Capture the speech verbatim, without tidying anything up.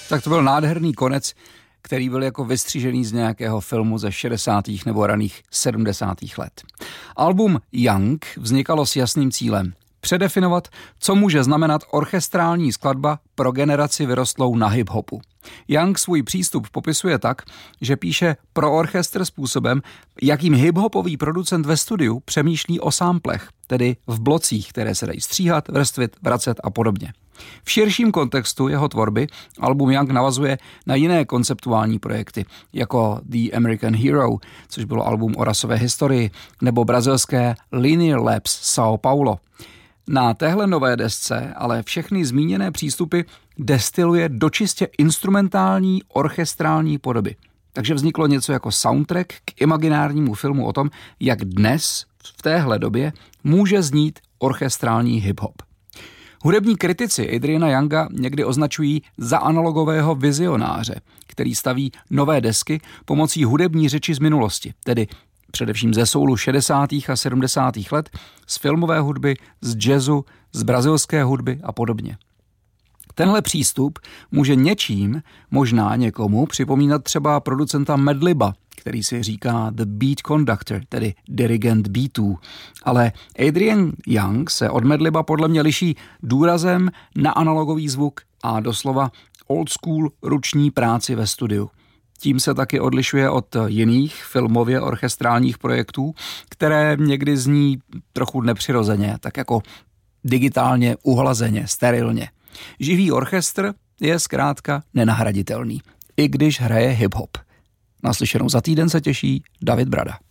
Tak to byl nádherný konec, který byl jako vystřížený z nějakého filmu ze šedesátých nebo raných sedmdesátých let. Album Young vznikalo s jasným cílem předefinovat, co může znamenat orchestrální skladba pro generaci vyrostlou na hip-hopu. Young svůj přístup popisuje tak, že píše pro orchestr způsobem, jakým hip-hopový producent ve studiu přemýšlí o samplech, tedy v blocích, které se dají stříhat, vrstvit, vracet a podobně. V širším kontextu jeho tvorby album Young navazuje na jiné konceptuální projekty, jako The American Hero, což bylo album o rasové historii, nebo brazilské Linear Labs São Paulo. Na téhle nové desce ale všechny zmíněné přístupy destiluje do čistě instrumentální orchestrální podoby. Takže vzniklo něco jako soundtrack k imaginárnímu filmu o tom, jak dnes, v téhle době, může znít orchestrální hip-hop. Hudební kritici Adriana Younga někdy označují za analogového vizionáře, který staví nové desky pomocí hudební řeči z minulosti, tedy především ze soulu šedesátých a sedmdesátých let, z filmové hudby, z jazzu, z brazilské hudby a podobně. Tenhle přístup může něčím, možná někomu, připomínat třeba producenta Madliba, který si říká The Beat Conductor, tedy dirigent beatů. Ale Adrian Young se od Madliba podle mě liší důrazem na analogový zvuk a doslova old school ruční práci ve studiu. Tím se taky odlišuje od jiných filmově orchestrálních projektů, které někdy zní trochu nepřirozeně, tak jako digitálně uhlazeně, sterilně. Živý orchestr je zkrátka nenahraditelný, i když hraje hip-hop. Naslyšenou za týden se těší David Brada.